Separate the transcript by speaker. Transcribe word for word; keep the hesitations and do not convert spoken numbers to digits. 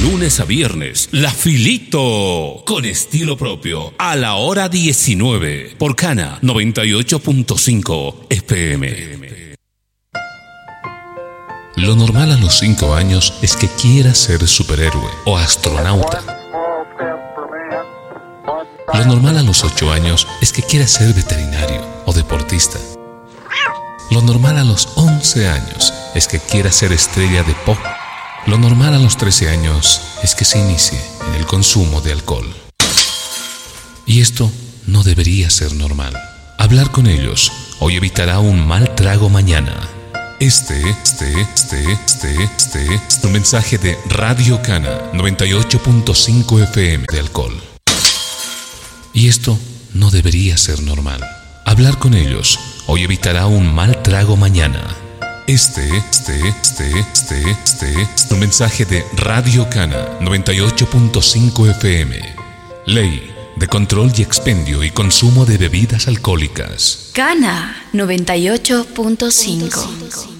Speaker 1: lunes a viernes, La Filito, con estilo propio, a la hora diecinueve, por Cana noventa y ocho punto cinco F M. Lo normal a los cinco años es que quieras ser superhéroe o astronauta. Lo normal a los ocho años es que quieras ser veterinario o deportista. Lo normal a los once años es que quieras ser estrella de pop. Lo normal a los trece años es que se inicie en el consumo de alcohol. Y esto no debería ser normal. Hablar con ellos hoy evitará un mal trago mañana. Este, este, este, este, este es un mensaje de Radio Cana noventa y ocho punto cinco F M de alcohol. Y esto no debería ser normal. Hablar con ellos hoy evitará un mal trago mañana. Este, este, este, este, este es un mensaje de Radio Cana noventa y ocho punto cinco F M. Ley de control y expendio y consumo de bebidas alcohólicas.
Speaker 2: Cana noventa y ocho punto cinco.